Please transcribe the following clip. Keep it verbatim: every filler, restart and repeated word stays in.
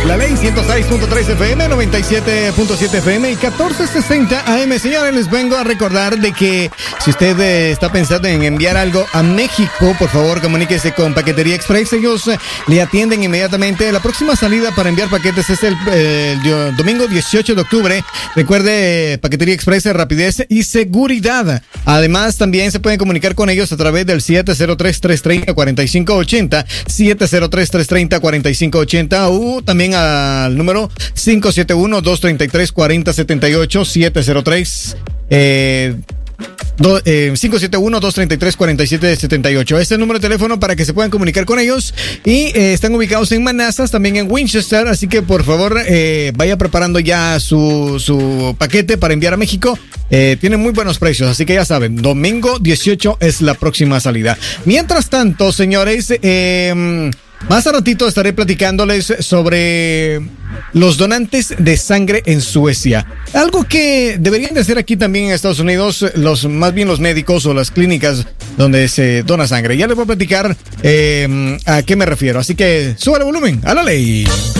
La Ley ciento seis punto tres F M, noventa y siete punto siete F M y catorce sesenta A M. Señores, les vengo a recordar de que si usted eh, está pensando en enviar algo a México, por favor comuníquese con Paquetería Express. Ellos eh, le atienden inmediatamente. La próxima salida para enviar paquetes es el, eh, el domingo dieciocho de octubre. Recuerde, eh, Paquetería Express, rapidez y seguridad. Además, también se pueden comunicar con ellos a través del siete cero tres, tres tres cero, cuatro cinco ocho cero, siete cero tres, tres tres cero, cuatro cinco ocho cero o también al número cinco siete uno, dos tres tres, cuatro cero siete ocho, siete cero tres eh, Do, eh, cinco siete uno, dos tres tres, cuatro siete siete ocho. Este es el número de teléfono para que se puedan comunicar con ellos. Y eh, están ubicados en Manassas, también en Winchester. Así que por favor eh, vaya preparando ya su, su paquete para enviar a México. Eh, tienen muy buenos precios, así que ya saben, domingo dieciocho es la próxima salida. Mientras tanto, señores, eh, más a ratito estaré platicándoles sobre los donantes de sangre en Suecia. Algo que deberían de hacer aquí también en Estados Unidos, los más bien los médicos o las clínicas donde se dona sangre. Ya les voy a platicar eh, a qué me refiero. Así que suba el volumen, a la ley.